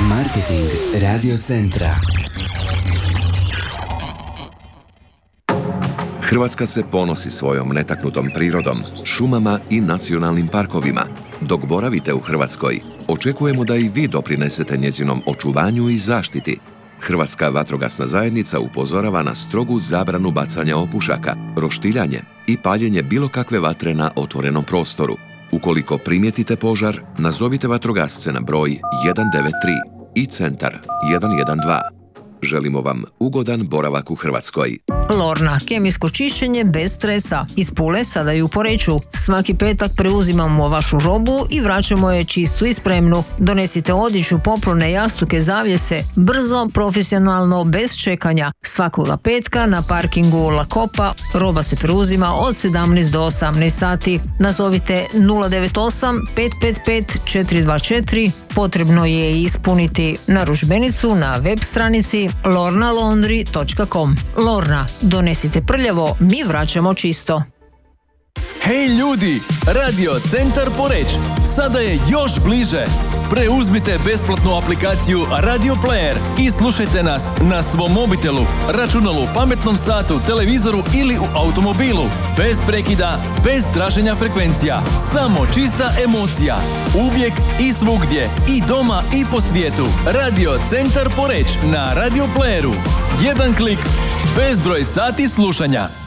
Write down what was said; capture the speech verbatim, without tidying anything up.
Marketing Radio Centra. Hrvatska se ponosi svojom netaknutom prirodom, šumama i nacionalnim parkovima. Dok boravite u Hrvatskoj, očekujemo da i vi doprinesete njezinom očuvanju i zaštiti. Hrvatska vatrogasna zajednica upozorava na strogu zabranu bacanja opušaka, roštiljanje i paljenje bilo kakve vatre na otvorenom prostoru. Ukoliko primijetite požar, nazovite vatrogasce na broj jedan devet tri i centar jedan jedan dva. Želimo vam ugodan boravak u Hrvatskoj. Lorna, kemijsko čišćenje bez stresa. Iz Pule sada i u Poreču. Svaki petak preuzimamo vašu robu i vraćamo je čistu i spremnu. Donesite odjeću, poplone, jastuke, zavjese. Brzo, profesionalno, bez čekanja. Svakoga petka na parkingu La Copa roba se preuzima od sedamnaest do osamnaest sati. Nazovite nula devet osam pet pet pet četiri dva četiri. Potrebno je ispuniti narudžbenicu na web stranici lorna laundry točka com. Lorna, donesite prljavo, mi vraćamo čisto. Hej ljudi, Radio Centar Poreč sada je još bliže. Preuzmite besplatnu aplikaciju Radio Player i slušajte nas na svom mobitelu, računalu, pametnom satu, televizoru ili u automobilu. Bez prekida, bez traženja frekvencija. Samo čista emocija. Uvijek i svugdje. I doma i po svijetu. Radio Centar Poreč na Radio Playeru. Jedan klik, bezbroj sati slušanja.